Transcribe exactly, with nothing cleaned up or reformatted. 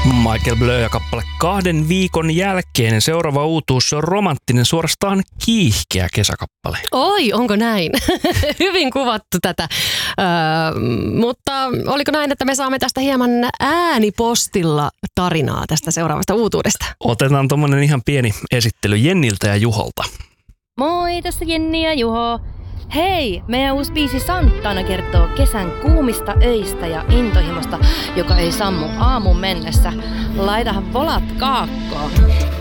Michael Blö ja kappale kahden viikon jälkeen. Seuraava uutuus, se on romanttinen, suorastaan kiihkeä kesäkappale. Oi, onko näin? Hyvin kuvattu tätä. Öö, mutta oliko näin, että me saamme tästä hieman äänipostilla tarinaa tästä seuraavasta uutuudesta? Otetaan tommonen ihan pieni esittely Jenniltä ja Juholta. Moi, tässä Jenni ja Juho. Hei, meidän uusi biisi Santana kertoo kesän kuumista öistä ja intohimosta, joka ei sammu aamun mennessä. Laitahan volat kaakkoon.